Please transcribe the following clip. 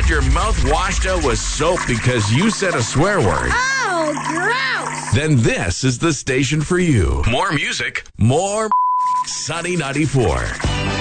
want your mouth washed out with soap because you said a swear word? Oh, gross! Then this is the station for you. More music, more Sunny 94.